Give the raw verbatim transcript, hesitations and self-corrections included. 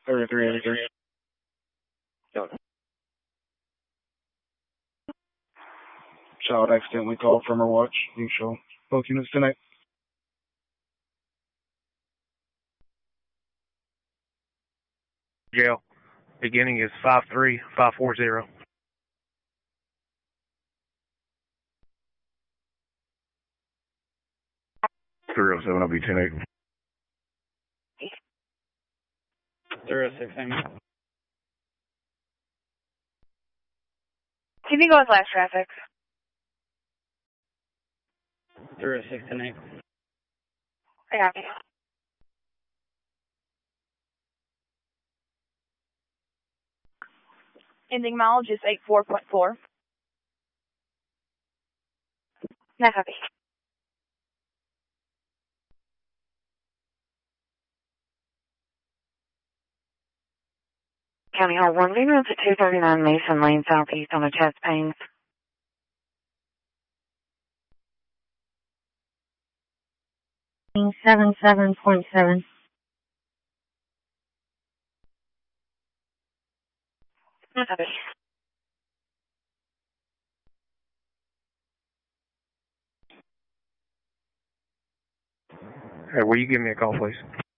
thirty-three eighty-three. Child accidentally called from her watch. You show both units tonight. Jail. Beginning is five three five four zero. three oh seven, I'll be ten eight. three oh six, Amy. T V goes last traffic. three oh six, ten eight. I got you. Ending mileage is eighty-four point four. Not copy. County Hall one, Venus at two thirty-nine Mason Lane, southeast on a chest pains. seventy-seven point seven. Not copy. Hey, will you give me a call, please?